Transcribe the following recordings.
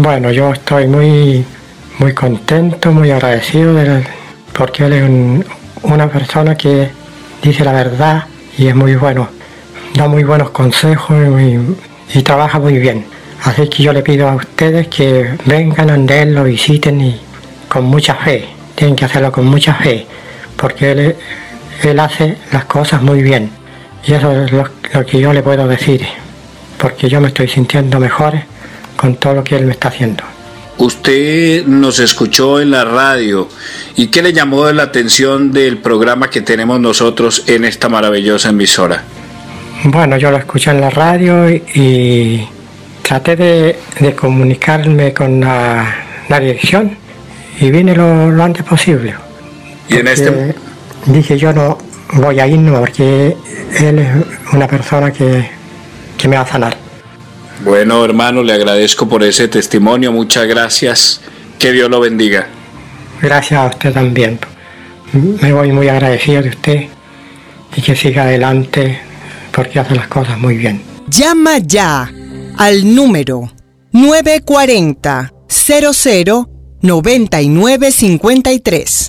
Bueno, yo estoy muy contento, muy agradecido porque él es una persona que dice la verdad y es muy bueno, da muy buenos consejos y trabaja muy bien. Así que yo le pido a ustedes que vengan a él, lo visiten y con mucha fe, tienen que hacerlo con mucha fe, porque él hace las cosas muy bien y eso es lo que yo le puedo decir, porque yo me estoy sintiendo mejor con todo lo que él me está haciendo. Usted nos escuchó en la radio, ¿y qué le llamó la atención del programa que tenemos nosotros en esta maravillosa emisora? Bueno, yo lo escuché en la radio y traté de comunicarme con la dirección y vine lo antes posible. Y en dije yo no voy a irme porque él es una persona que me va a sanar. Bueno, hermano, le agradezco por ese testimonio, muchas gracias, que Dios lo bendiga. Gracias a usted también, me voy muy agradecido de usted y que siga adelante porque hace las cosas muy bien. Llama ya al número 940-00-9953.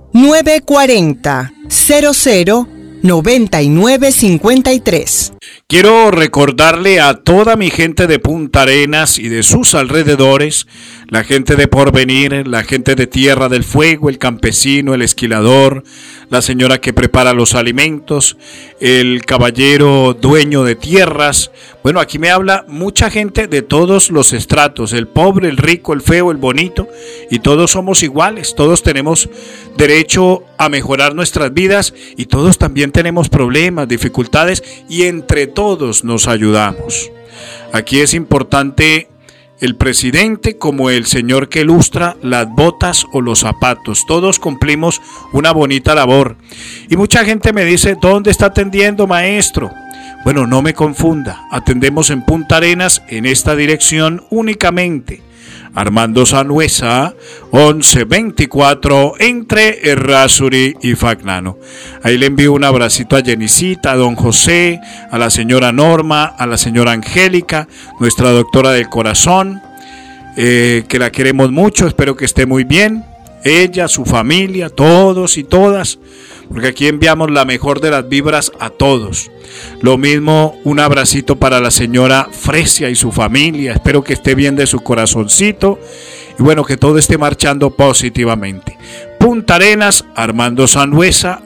940-00-9953. Quiero recordarle a toda mi gente de Punta Arenas y de sus alrededores, la gente de Porvenir, la gente de Tierra del Fuego, el campesino, el esquilador, la señora que prepara los alimentos, el caballero dueño de tierras. Bueno, aquí me habla mucha gente de todos los estratos, el pobre, el rico, el feo, el bonito, y todos somos iguales, todos tenemos derecho a mejorar nuestras vidas y todos también tenemos problemas, dificultades y entre todos nos ayudamos. Aquí es importante el presidente como el señor que lustra las botas o los zapatos. Todos cumplimos una bonita labor. Y mucha gente me dice, ¿dónde está atendiendo, maestro? Bueno, no me confunda. Atendemos en Punta Arenas en esta dirección únicamente. Armando Sanhueza, 1124, entre Errázuri y Fagnano. Ahí le envío un abracito a Jenicita, a don José, a la señora Norma, a la señora Angélica, nuestra doctora del corazón, que la queremos mucho, espero que esté muy bien. Ella, su familia, todos y todas, porque aquí enviamos la mejor de las vibras a todos. Lo mismo, un abracito para la señora Fresia y su familia, espero que esté bien de su corazoncito y bueno, que todo esté marchando positivamente. Punta Arenas, Armando Sanhueza,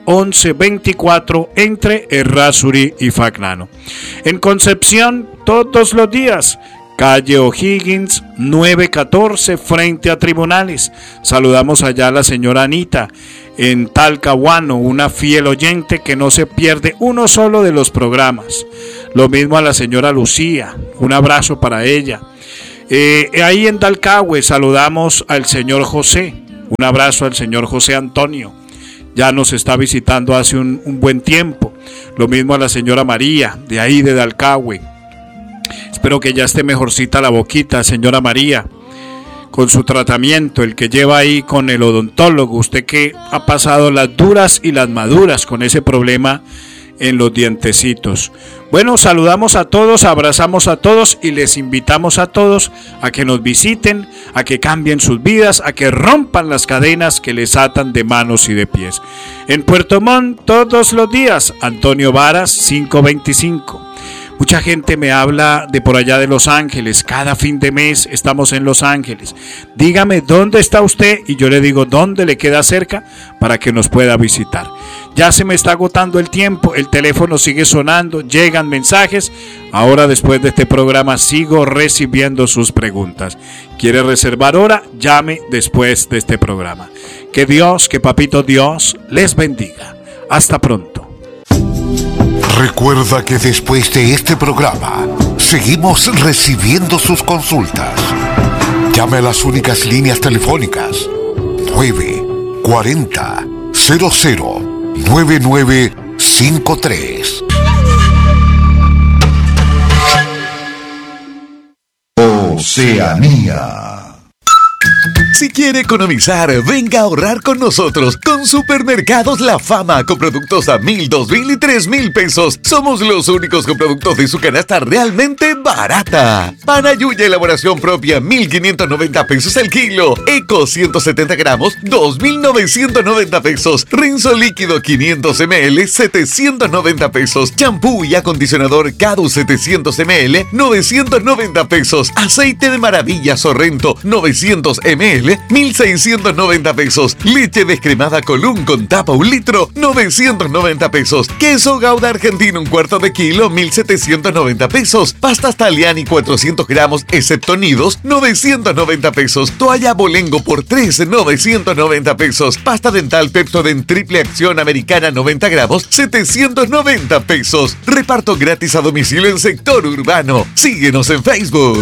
1124, entre Errázuri y Fagnano. En Concepción, todos los días, calle O'Higgins, 914, frente a Tribunales. Saludamos allá a la señora Anita, en Talcahuano, una fiel oyente que no se pierde uno solo de los programas. Lo mismo a la señora Lucía, un abrazo para ella. Ahí en Dalcahue saludamos al señor José, un abrazo al señor José Antonio. Ya nos está visitando hace un buen tiempo. Lo mismo a la señora María, de ahí de Dalcahue. Espero que ya esté mejorcita la boquita, señora María, con su tratamiento, el que lleva ahí con el odontólogo. Usted que ha pasado las duras y las maduras con ese problema en los dientecitos. Bueno, saludamos a todos, abrazamos a todos y les invitamos a todos a que nos visiten, a que cambien sus vidas, a que rompan las cadenas que les atan de manos y de pies. En Puerto Montt, todos los días, Antonio Varas, 525. Mucha gente me habla de por allá de Los Ángeles. Cada fin de mes estamos en Los Ángeles. Dígame dónde está usted y yo le digo dónde le queda cerca para que nos pueda visitar. Ya se me está agotando el tiempo, el teléfono sigue sonando, llegan mensajes. Ahora después de este programa sigo recibiendo sus preguntas. ¿Quiere reservar hora? Llame después de este programa. Que Dios, que Papito Dios les bendiga. Hasta pronto. Recuerda que después de este programa seguimos recibiendo sus consultas. Llame a las únicas líneas telefónicas 940-00-9953. Oceanía. Si quiere economizar, venga a ahorrar con nosotros con Supermercados La Fama, con productos a 1,000, 2,000 y 3,000 pesos. Somos los únicos con productos de su canasta realmente barata. Panayuya elaboración propia, 1,590 pesos el kilo. Eco 170 gramos, 2,990 pesos. Rinzo líquido 500 ml, 790 pesos. Champú y acondicionador Cadu 700 ml, 990 pesos. Aceite de maravilla Sorrento 900 ml, 1,690 pesos. Leche descremada Colún con tapa 1 litro, 990 pesos. Queso Gouda argentino 1/4 de kilo, 1,790 pesos. Pastas Taliani 400 gramos, excepto nidos, 990 pesos. Toalla Bolengo por 3, 990 pesos. Pasta dental Pepsodent triple acción americana 90 gramos, 790 pesos. Reparto gratis a domicilio en sector urbano. Síguenos en Facebook.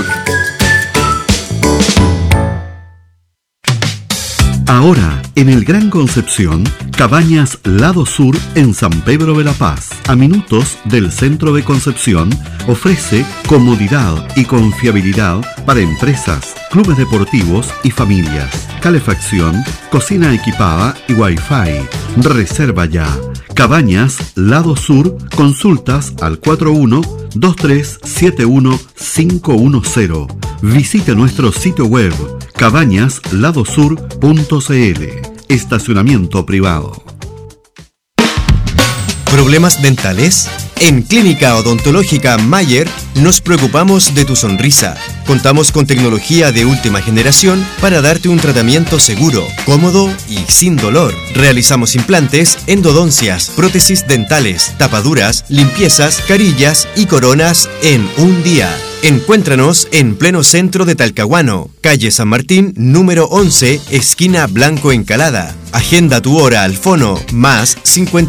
Ahora, en el Gran Concepción, Cabañas Lado Sur en San Pedro de la Paz, a minutos del centro de Concepción, ofrece comodidad y confiabilidad para empresas, clubes deportivos y familias, calefacción, cocina equipada y Wi-Fi. Reserva ya. Cabañas Lado Sur, consultas al 41-2371-510. Visite nuestro sitio web cabañasladosur.cl. Estacionamiento privado. ¿Problemas dentales? En Clínica Odontológica Mayer nos preocupamos de tu sonrisa. Contamos con tecnología de última generación para darte un tratamiento seguro, cómodo y sin dolor. Realizamos implantes, endodoncias, prótesis dentales, tapaduras, limpiezas, carillas y coronas en un día. Encuéntranos en pleno centro de Talcahuano, calle San Martín, número 11, esquina Blanco Encalada. Agenda tu hora al fono más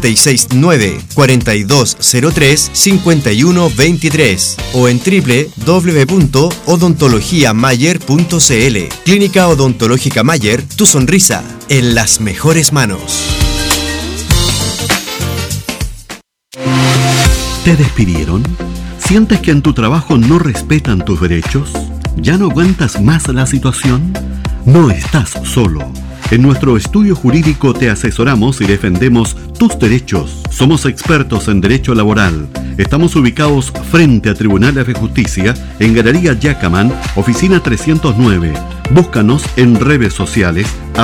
569-4203-5123 o en www.odontologiamayer.cl. Clínica Odontológica Mayer, tu sonrisa en las mejores manos. ¿Te despidieron? ¿Sientes que en tu trabajo no respetan tus derechos? ¿Ya no aguantas más la situación? No estás solo. En nuestro estudio jurídico te asesoramos y defendemos tus derechos. Somos expertos en derecho laboral. Estamos ubicados frente a Tribunales de Justicia en Galería Yacaman, oficina 309. Búscanos en redes sociales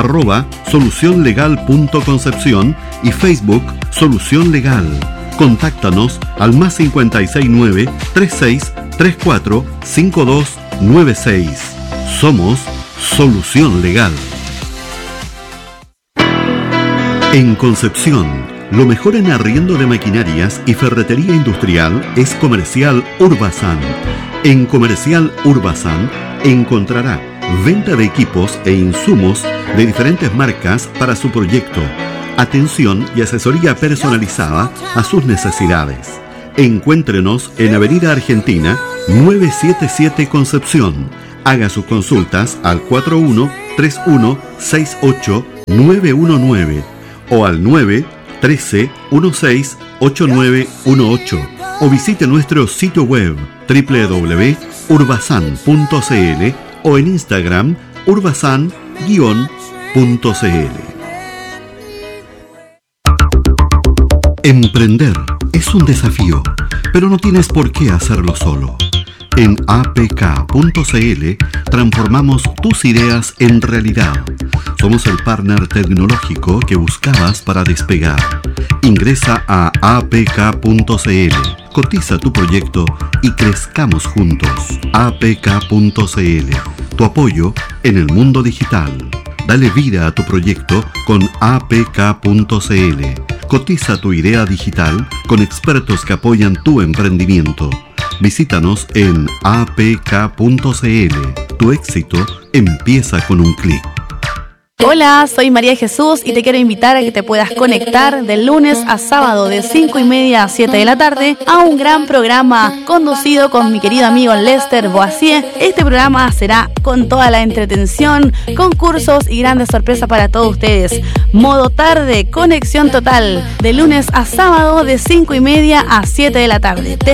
@solucionlegal.concepción y Facebook Solución Legal. Contáctanos al más 569-3634-5296. Somos Solución Legal. En Concepción, lo mejor en arriendo de maquinarias y ferretería industrial es Comercial Urbasan. En Comercial Urbasan encontrará venta de equipos e insumos de diferentes marcas para su proyecto, atención y asesoría personalizada a sus necesidades. Encuéntrenos en Avenida Argentina 977 Concepción. Haga sus consultas al 41-3168-919 o al 913-168918 o visite nuestro sitio web www.urbasan.cl o en Instagram urbasan-cl. Emprender es un desafío, pero no tienes por qué hacerlo solo. En apk.cl transformamos tus ideas en realidad. Somos el partner tecnológico que buscabas para despegar. Ingresa a apk.cl, cotiza tu proyecto y crezcamos juntos. apk.cl, tu apoyo en el mundo digital. Dale vida a tu proyecto con apk.cl. Cotiza tu idea digital con expertos que apoyan tu emprendimiento. Visítanos en apk.cl. Tu éxito empieza con un clic. Hola, soy María Jesús y te quiero invitar a que te puedas conectar de lunes a sábado de 5:30 a 7 de la tarde a un gran programa conducido con mi querido amigo Lester Boisier. Este programa será con toda la entretención, concursos y grandes sorpresas para todos ustedes. Modo tarde, conexión total, de lunes a sábado de 5:30 a 7 de la tarde. Te